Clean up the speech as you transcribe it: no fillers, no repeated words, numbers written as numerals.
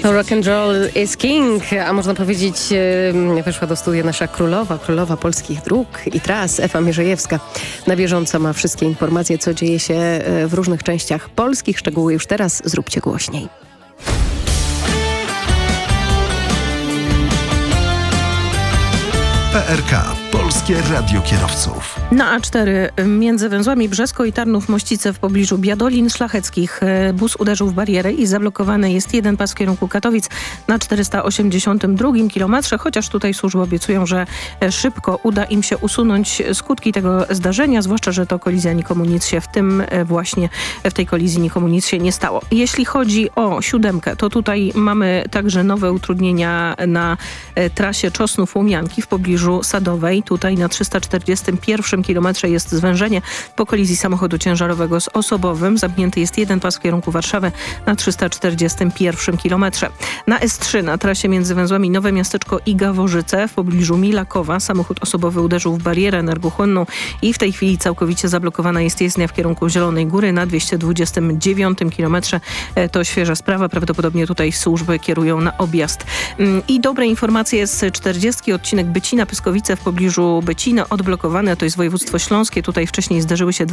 Rock and roll is king, a można powiedzieć, weszła do studia nasza królowa polskich dróg i tras, Ewa Mierzejewska. Na bieżąco ma wszystkie informacje, co dzieje się w różnych częściach polskich. Szczegóły już teraz, zróbcie głośniej. PRK, Polskie Radio Kierowców. Na A4 między węzłami Brzesko i Tarnów-Mościce w pobliżu Biadolin Szlacheckich bus uderzył w barierę i zablokowany jest jeden pas w kierunku Katowic na 482 kilometrze, chociaż tutaj służby obiecują, że szybko uda im się usunąć skutki tego zdarzenia, zwłaszcza, że to kolizja, nikomu nic się w tej kolizji nikomu nic się nie stało. Jeśli chodzi o 7, to tutaj mamy także nowe utrudnienia na trasie Czosnów-Łomianki w pobliżu Sadowej. Tutaj na 341 kilometrze jest zwężenie po kolizji samochodu ciężarowego z osobowym. Zamknięty jest jeden pas w kierunku Warszawy na 341 kilometrze. Na S3 na trasie między węzłami Nowe Miasteczko i Gaworzyce w pobliżu Milakowa samochód osobowy uderzył w barierę energochłonną i w tej chwili całkowicie zablokowana jest jezdnia w kierunku Zielonej Góry na 229 kilometrze. To świeża sprawa. Prawdopodobnie tutaj służby kierują na objazd. I dobre informacje z 40. Odcinek Bycina-Pyskowice w pobliżu Bycina odblokowany. To jest województwo śląskie. Tutaj wcześniej zdarzyły się